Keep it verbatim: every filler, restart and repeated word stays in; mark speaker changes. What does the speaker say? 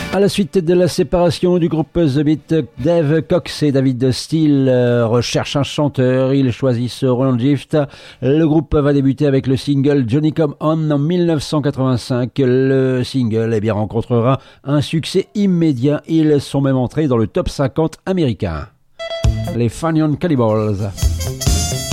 Speaker 1: À la suite de la séparation du groupe The Beat, Dave Cox et David Steele recherchent un chanteur. Ils choisissent Roland Gift. Le groupe va débuter avec le single Johnny Come On en mille neuf cent quatre-vingt-cinq. Le single eh bien, rencontrera un succès immédiat. Ils sont même entrés dans le top cinquante américain. Les Fanion Cannibals.